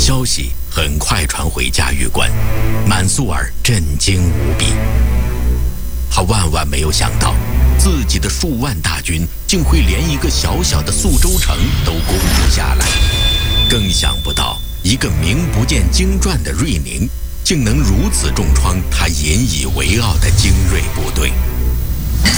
消息很快传回嘉峪关，满苏尔震惊无比。他万万没有想到，自己的数万大军竟会连一个小小的宿州城都攻不下来，更想不到一个名不见经传的瑞宁，竟能如此重创他引以为傲的精锐部队。